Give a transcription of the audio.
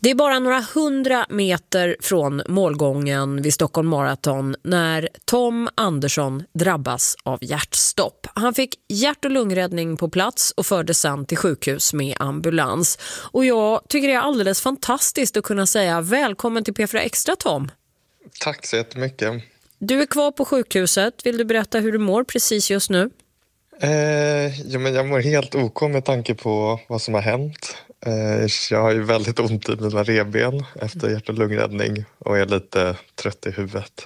Det är bara några 100 meter från målgången vid Stockholm Marathon när Tom Andersson drabbas av hjärtstopp. Han fick hjärt- och lungräddning på plats och fördes sedan till sjukhus med ambulans. Och jag tycker det är alldeles fantastiskt att kunna säga välkommen till P4 Extra, Tom. Tack så jättemycket. Du är kvar på sjukhuset. Vill du berätta hur du mår precis just nu? Men jag mår helt OK med tanke på vad som har hänt. Jag har ju väldigt ont i mina revben efter hjärt- och lungräddning och är lite trött i huvudet.